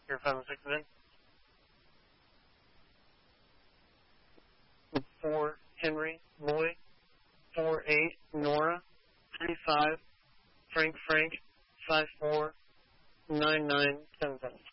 Oscar 506 then. 4 Henry Lloyd, 48 Nora, 35 Frank 54 99 10.